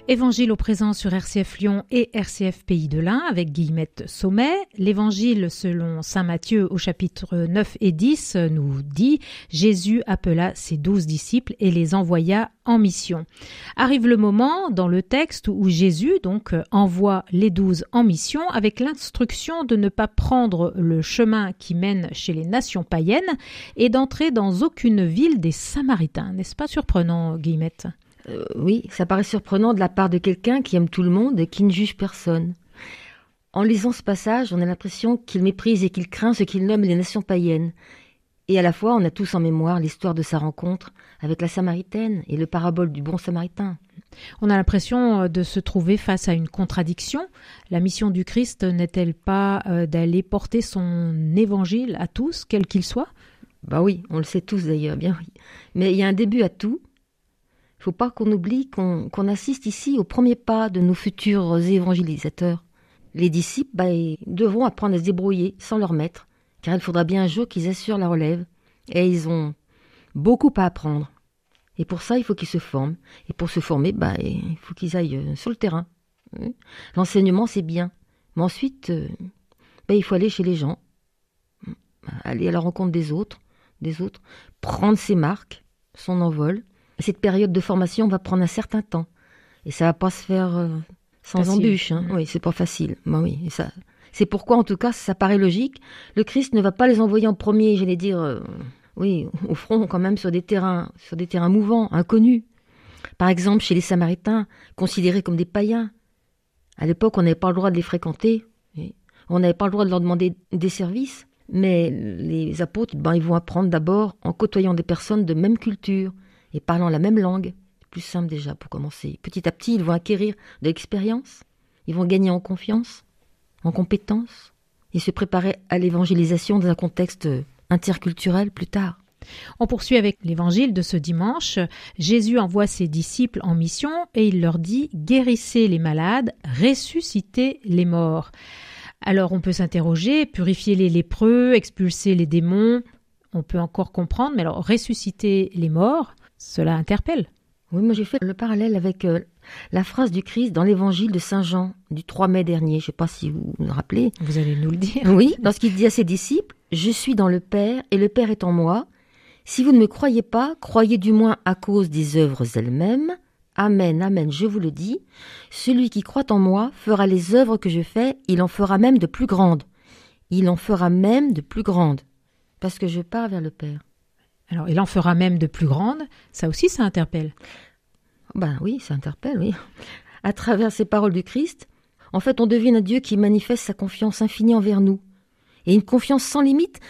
Évangile au présent sur RCF Lyon et RCF Pays de l'Ain avec Guillemette Sommet. L'évangile selon saint Matthieu au chapitre 9 et 10 nous dit « Jésus appela ses 12 disciples et les envoya en mission ». Arrive le moment dans le texte où Jésus donc envoie les 12 en mission avec l'instruction de ne pas prendre le chemin qui mène chez les nations païennes et d'entrer dans aucune ville des Samaritains. N'est-ce pas surprenant, Guillemette ? Oui, ça paraît surprenant de la part de quelqu'un qui aime tout le monde et qui ne juge personne. En lisant ce passage, on a l'impression qu'il méprise et qu'il craint ce qu'il nomme les nations païennes. Et à la fois, on a tous en mémoire l'histoire de sa rencontre avec la Samaritaine et le parabole du bon Samaritain. On a l'impression de se trouver face à une contradiction. La mission du Christ n'est-elle pas d'aller porter son évangile à tous, quel qu'il soit ? Bah oui, on le sait tous d'ailleurs, bien oui. Mais il y a un début à tout. Il ne faut pas qu'on oublie qu'on assiste ici au premier pas de nos futurs évangélisateurs. Les disciples ils devront apprendre à se débrouiller sans leur maître, car il faudra bien un jour qu'ils assurent la relève. Et ils ont beaucoup à apprendre. Et pour ça, il faut qu'ils se forment. Et pour se former, il faut qu'ils aillent sur le terrain. L'enseignement, c'est bien. Mais ensuite, il faut aller chez les gens, aller à la rencontre des autres, prendre ses marques, son envol. Cette période de formation va prendre un certain temps. Et ça ne va pas se faire sans embûche. Oui, c'est pas facile. Et ça, c'est pourquoi, en tout cas, ça paraît logique. Le Christ ne va pas les envoyer en premier, j'allais dire, au front, quand même, sur des terrains mouvants, inconnus. Par exemple, chez les Samaritains, considérés comme des païens. À l'époque, on n'avait pas le droit de les fréquenter. On n'avait pas le droit de leur demander des services. Mais les apôtres, ils vont apprendre d'abord en côtoyant des personnes de même culture et parlant la même langue. C'est plus simple déjà pour commencer. Petit à petit, ils vont acquérir de l'expérience, ils vont gagner en confiance, en compétences, et se préparer à l'évangélisation dans un contexte interculturel plus tard. On poursuit avec l'évangile de ce dimanche. Jésus envoie ses disciples en mission et il leur dit « Guérissez les malades, ressuscitez les morts ». Alors on peut s'interroger, purifier les lépreux, expulser les démons, on peut encore comprendre, mais alors ressusciter les morts, cela interpelle. Oui, moi j'ai fait le parallèle avec la phrase du Christ dans l'évangile de Saint Jean du 3 mai dernier. Je ne sais pas si vous vous rappelez. Vous allez nous le dire. Oui, lorsqu'il dit à ses disciples « Je suis dans le Père et le Père est en moi. Si vous ne me croyez pas, croyez du moins à cause des œuvres elles-mêmes. Amen, amen, je vous le dis. Celui qui croit en moi fera les œuvres que je fais, il en fera même de plus grandes. Il en fera même de plus grandes. Parce que je pars vers le Père. » Alors, il en fera même de plus grandes, ça aussi, ça interpelle. Oui, ça interpelle, oui. À travers ces paroles du Christ, en fait, on devine un Dieu qui manifeste sa confiance infinie envers nous. Et une confiance sans limite